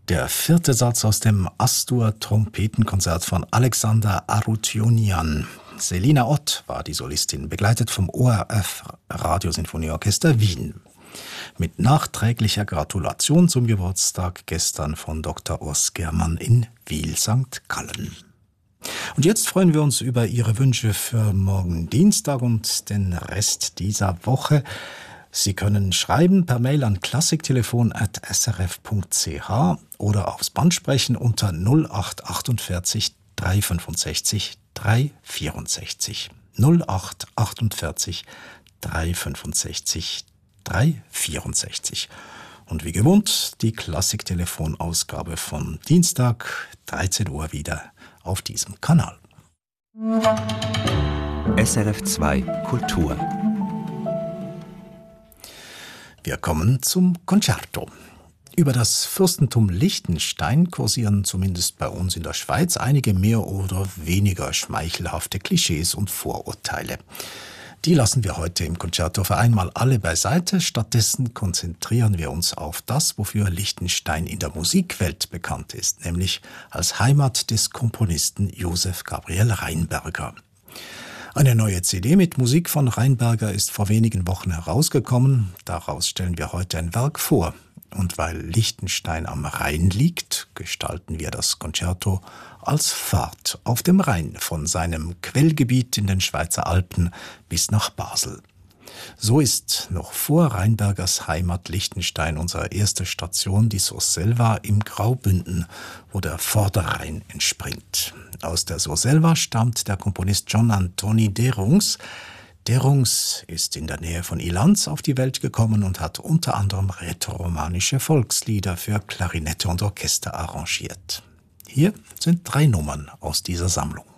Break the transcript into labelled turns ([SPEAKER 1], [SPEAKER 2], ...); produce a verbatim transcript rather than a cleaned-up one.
[SPEAKER 1] Der vierte Satz aus dem Astur-Trompetenkonzert von Alexander Arutyunyan. Selina Ott war die Solistin, begleitet vom O R F Radiosinfonieorchester Wien. Mit nachträglicher Gratulation zum Geburtstag gestern von Doktor Urs Germann in Wil Sankt Gallen. Und jetzt freuen wir uns über Ihre Wünsche für morgen Dienstag und den Rest dieser Woche. Sie können schreiben per Mail an klassiktelefon at s r f punkt c h oder aufs Band sprechen unter null acht achtundvierzig dreihundertfünfundsechzig dreihundertvierundsechzig. null acht achtundvierzig dreihundertfünfundsechzig dreihundertvierundsechzig. Und wie gewohnt die Klassik-Telefon-Ausgabe von Dienstag, dreizehn Uhr wieder auf diesem Kanal.
[SPEAKER 2] S R F zwei Kultur.
[SPEAKER 1] Wir kommen zum Concerto. Über das Fürstentum Liechtenstein kursieren zumindest bei uns in der Schweiz einige mehr oder weniger schmeichelhafte Klischees und Vorurteile. Die lassen wir heute im Concerto für einmal alle beiseite. Stattdessen konzentrieren wir uns auf das, wofür Liechtenstein in der Musikwelt bekannt ist, nämlich als Heimat des Komponisten Josef Gabriel Rheinberger. Eine neue C D mit Musik von Rheinberger ist vor wenigen Wochen herausgekommen. Daraus stellen wir heute ein Werk vor. Und weil Liechtenstein am Rhein liegt, gestalten wir das Concerto als Fahrt auf dem Rhein von seinem Quellgebiet in den Schweizer Alpen bis nach Basel. So ist noch vor Rheinbergers Heimat Liechtenstein unsere erste Station die Surselva im Graubünden, wo der Vorderrhein entspringt. Aus der Surselva stammt der Komponist John Antoni Derungs. Derungs ist in der Nähe von Ilanz auf die Welt gekommen und hat unter anderem rätoromanische Volkslieder für Klarinette und Orchester arrangiert. Hier sind drei Nummern aus dieser Sammlung.